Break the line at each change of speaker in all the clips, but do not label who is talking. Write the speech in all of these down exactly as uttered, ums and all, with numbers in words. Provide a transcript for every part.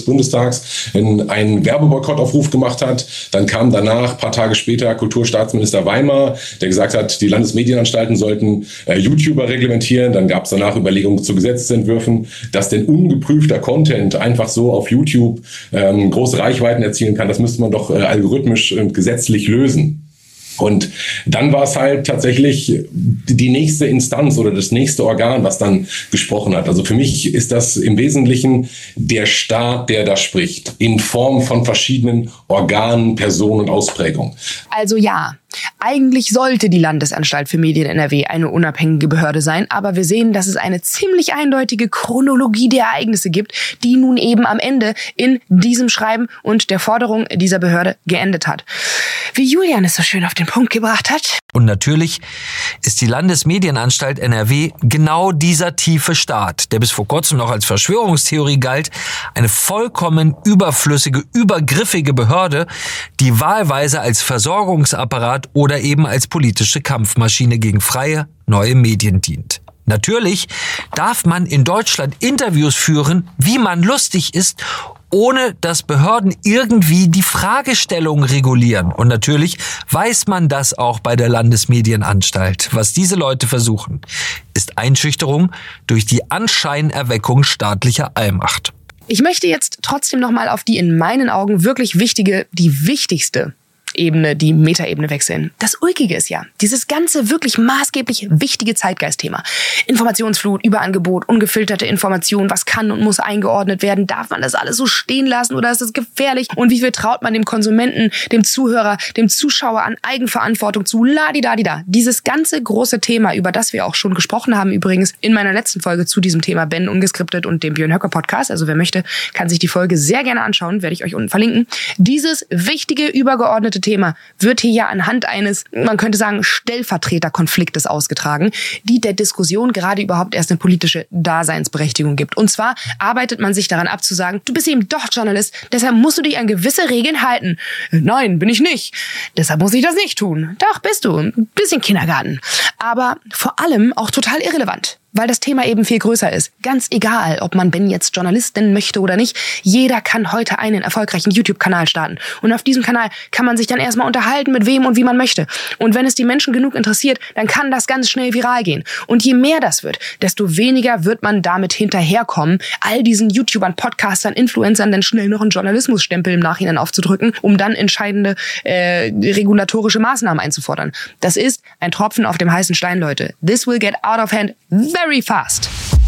des Bundestags einen Werbeboykottaufruf gemacht hat. Dann kam danach, ein paar Tage später, Kulturstaatsminister Weimar, der gesagt hat, die Landesmedienanstalten sollten äh, YouTuber reglementieren. Dann gab es danach Überlegungen zu Gesetzesentwürfen, dass denn ungeprüfter Content einfach so auf YouTube ähm, große Reichweiten erzielen kann. Das müsste man doch äh, algorithmisch und gesetzlich lösen. Und dann war es halt tatsächlich die nächste Instanz oder das nächste Organ, was dann gesprochen hat. Also für mich ist das im Wesentlichen der Staat, der da spricht, in Form von verschiedenen Organen, Personen und Ausprägungen.
Also ja, eigentlich sollte die Landesanstalt für Medien N R W eine unabhängige Behörde sein, aber wir sehen, dass es eine ziemlich eindeutige Chronologie der Ereignisse gibt, die nun eben am Ende in diesem Schreiben und der Forderung dieser Behörde geendet hat. Wie Julian es so schön auf den Punkt gebracht hat.
Und natürlich ist die Landesmedienanstalt N R W genau dieser tiefe Staat, der bis vor kurzem noch als Verschwörungstheorie galt, eine vollkommen überflüssige, übergriffige Behörde, die wahlweise als Versorgungsapparat oder eben als politische Kampfmaschine gegen freie, neue Medien dient. Natürlich darf man in Deutschland Interviews führen, wie man lustig ist, ohne dass Behörden irgendwie die Fragestellung regulieren. Und natürlich weiß man das auch bei der Landesmedienanstalt. Was diese Leute versuchen, ist Einschüchterung durch die Anscheinerweckung staatlicher Allmacht.
Ich möchte jetzt trotzdem nochmal auf die in meinen Augen wirklich wichtige, die wichtigste Ebene, die Metaebene wechseln. Das Ulkige ist ja, dieses ganze wirklich maßgeblich wichtige Zeitgeistthema. Informationsflut, Überangebot, ungefilterte Information, was kann und muss eingeordnet werden, darf man das alles so stehen lassen oder ist es gefährlich? Und wie viel traut man dem Konsumenten, dem Zuhörer, dem Zuschauer an Eigenverantwortung zu? Ladidadida. Dieses ganze große Thema, über das wir auch schon gesprochen haben, übrigens in meiner letzten Folge zu diesem Thema Ben Ungeskriptet und dem Björn Höcke Podcast. Also wer möchte, kann sich die Folge sehr gerne anschauen, werde ich euch unten verlinken. Dieses wichtige, übergeordnete Thema wird hier ja anhand eines, man könnte sagen, Stellvertreterkonfliktes ausgetragen, die der Diskussion gerade überhaupt erst eine politische Daseinsberechtigung gibt. Und zwar arbeitet man sich daran ab zu sagen, du bist eben doch Journalist, deshalb musst du dich an gewisse Regeln halten. Nein, bin ich nicht. Deshalb muss ich das nicht tun. Doch, bist du. Ein bisschen Kindergarten. Aber vor allem auch total irrelevant. Weil das Thema eben viel größer ist. Ganz egal, ob man Ben jetzt Journalist nennen möchte oder nicht, jeder kann heute einen erfolgreichen YouTube-Kanal starten. Und auf diesem Kanal kann man sich dann erstmal unterhalten, mit wem und wie man möchte. Und wenn es die Menschen genug interessiert, dann kann das ganz schnell viral gehen. Und je mehr das wird, desto weniger wird man damit hinterherkommen, all diesen YouTubern, Podcastern, Influencern dann schnell noch einen Journalismusstempel im Nachhinein aufzudrücken, um dann entscheidende äh, regulatorische Maßnahmen einzufordern. Das ist ein Tropfen auf dem heißen Stein, Leute. This will get out of hand very fast.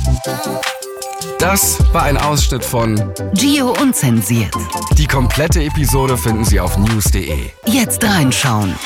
Das war ein Ausschnitt von
Gio Unzensiert.
Die komplette Episode finden Sie auf news punkt de.
Jetzt reinschauen.